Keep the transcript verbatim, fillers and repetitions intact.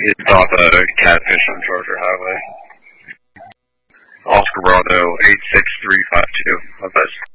It's off a uh, Catfish on Charger Highway. Oscar Bravo eight six three five two. My best.